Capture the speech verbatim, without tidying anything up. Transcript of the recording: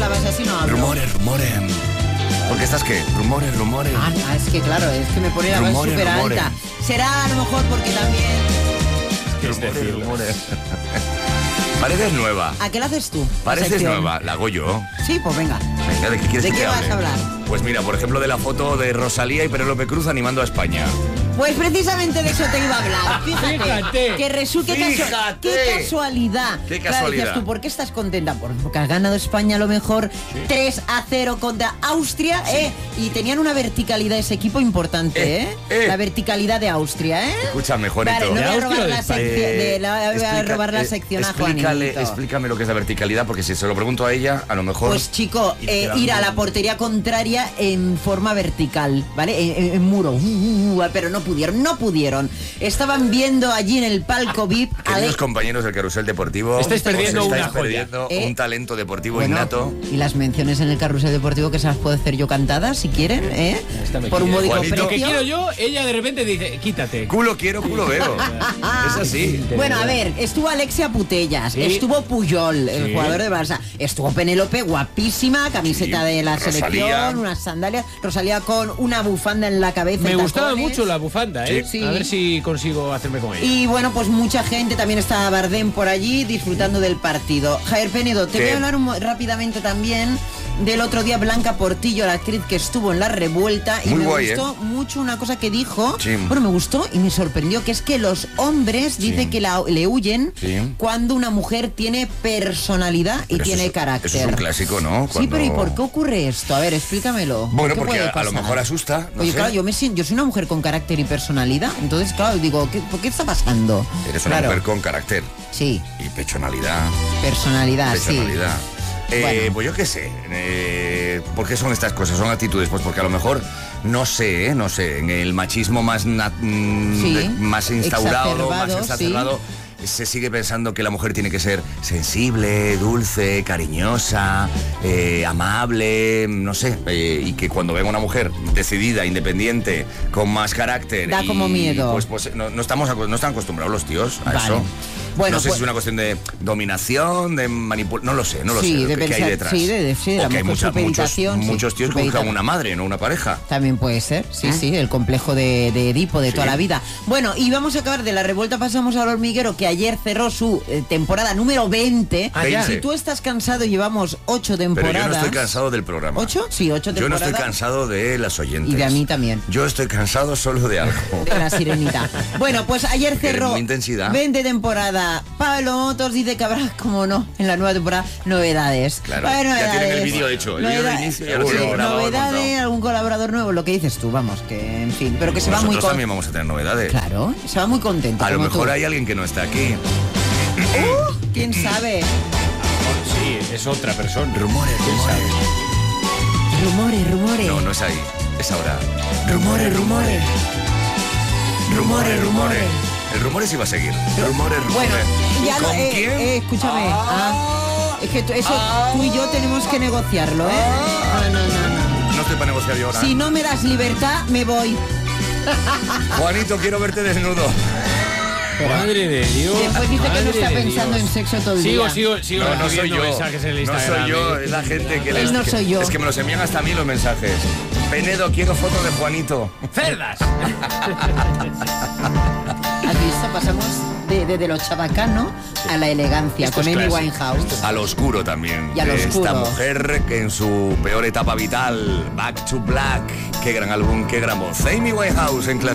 la base, así no hablo. Rumores, rumores. ¿Por qué estás qué? Rumores, rumores. Ah, ah, es que claro, es que me pone la base súper alta. Será a lo mejor porque también... ¿Qué es decir? Rumores. Pareces nueva. ¿A qué la haces tú? Pareces nueva, la hago yo. Sí, pues venga. Venga, ¿de qué quieres ¿De que qué te vas hable? a hablar? Pues mira, por ejemplo, de la foto de Rosalía y Penélope Cruz animando a España. Pues precisamente de eso te iba a hablar. Fíjate, Fíjate. que resulta que Fíjate. qué casualidad. Qué Claro, casualidad. dices tú, ¿por qué estás contenta? Por- Porque has ganado España a lo mejor tres a cero contra Austria, ¿eh? Y tenían una verticalidad ese equipo importante, ¿eh? Eh, eh. La verticalidad de Austria, ¿eh? Escúchame, Juanito. Vale, no voy a ¿De robar Austria o de la España? sección, de la, voy a explica- robar la eh, sección a explícale, Juanito. explícame lo que es la verticalidad, porque si se lo pregunto a ella, a lo mejor... Pues chico, eh, ir a la portería contraria en forma vertical, ¿vale? En, en- en muro, uh, uh, uh, pero no pudieron, no pudieron. Estaban viendo allí en el palco V I P... Queridos Ale- compañeros del Carrusel Deportivo, Estáis os perdiendo estáis una joya. perdiendo Eh, un talento deportivo Bueno, innato. y las menciones en el carrusel deportivo que se las puedo hacer yo cantadas, si quieren, ¿eh? Esta me Por un quiere. módico Juanito. Lo que precio. quiero yo, ella de repente dice, quítate. Culo quiero, culo veo. Es así. Bueno, a ver, estuvo Alexia Putellas, Sí. estuvo Puyol, el Sí. jugador de Barça, estuvo Penélope, guapísima, camiseta Sí. de la Rosalía. selección, unas sandalias, Rosalía con una bufanda en la cabeza. Me y gustaba tacones. mucho la bufanda, ¿eh? Sí. A ver si consigo hacerme con ella. Y bueno, pues mucha gente, también estaba Bardem por allí disfrutando del partido. Javier Penedo, te ¿Qué? voy a hablar un mo- rápidamente también del otro día Blanca Portillo, la actriz que estuvo en La Revuelta, y Muy me guay, gustó mucho una cosa que dijo. Sí. Bueno, me gustó y me sorprendió, que es que los hombres dice que la- le huyen Sí. cuando una mujer tiene personalidad y Pero eso tiene es- carácter. Eso es un clásico, ¿no? Sí, pero ¿y Cuando- por qué ocurre esto? A ver, explícamelo. Bueno, ¿Qué porque puede a, a lo pasar? mejor asusta. No Oye, sé. claro, yo, me siento, yo soy una mujer con carácter y personalidad, entonces, claro, digo, ¿qué, ¿por qué está pasando? Eres una Claro, mujer con carácter sí, y personalidad. personalidad, sí. personalidad. Eh, Bueno. Pues yo qué sé. Eh, ¿Por qué son estas cosas? Son actitudes. Pues porque a lo mejor, no sé, ¿eh? no sé, en el machismo más, na- mm, Sí, de- más instaurado, más exacerbado, exacerbado, se sigue pensando que la mujer tiene que ser sensible, dulce, cariñosa, eh, amable, no sé, eh, y que cuando venga una mujer decidida, independiente, con más carácter, Da y, como miedo. Pues, pues no, no estamos aco- no están acostumbrados los tíos a Vale. eso. Bueno, no sé pues- si es una cuestión de dominación, de manipulación, no lo sé, no lo Sí, sé. de ¿Qué hay pensar- detrás? sí, de- de- sí, de la O que hay mujer, mucha- muchos, supeditación, sí, muchos tíos que buscan supeditación. una madre, no una pareja. También puede ser, sí, ¿Eh? sí, el complejo de, de Edipo de Sí. toda la vida. Bueno, y vamos a acabar de La Revuelta, pasamos al Hormiguero, que ayer cerró su eh, temporada número veinte. Ah, ya. Si tú estás cansado, llevamos ocho Pero temporadas. yo no estoy cansado del programa. ¿Ocho? Sí, ocho Yo no temporadas. estoy cansado de las oyentes. Y de a mí también. Yo estoy cansado solo de algo. De la sirenita. Bueno, pues ayer Porque cerró muy intensidad. veinte temporada. Pablo Motos dice que habrá, como no, en la nueva temporada, novedades. Claro, Va a haber ya tienen el novedades. vídeo hecho, el vídeo de Novedades- inicio ya lo Sí, tienen grabado, novedades, montado. algún colaborador nuevo, lo que dices tú, vamos, que en fin, pero que se va muy Nosotros con... también vamos a tener novedades. Claro, se va muy contento. A lo como mejor tú. hay alguien que no está aquí. Uh, ¿Quién sabe? Sí, es otra persona. Rumores, ¿Quién rumores. sabe? Rumores, rumores. No, no es ahí. Es ahora. Rumores, rumores. Rumores, rumores. El rumores iba a seguir. Rumores, rumores. Bueno, ¿Y ya con no, eh, quién? eh, escúchame. Ah, es que tú- eso tú y yo tenemos que negociarlo, ¿eh? No, no, no, no. No estoy para negociar yo ahora. Si no me das libertad, me voy. Juanito, quiero verte desnudo. Madre de Dios. Después dice que no madre está de pensando Dios. en sexo todo el Sigo, día. sigo, sigo. No, no soy recibiendo yo. mensajes en el No Instagram, soy yo, ¿eh? es la gente que Él les... no que- soy yo. Es que me los envían hasta a mí los mensajes. Penedo, quiero foto de Juanito. ¡Cerdas! ¿Has visto? Pasamos de, de, de lo chabacano a la elegancia Esto con es Amy clásico. Winehouse. Al oscuro también. Y al de oscuro. Esta mujer que en su peor etapa vital, Back to Black. Qué gran álbum, qué gran voz. Amy Winehouse en clase.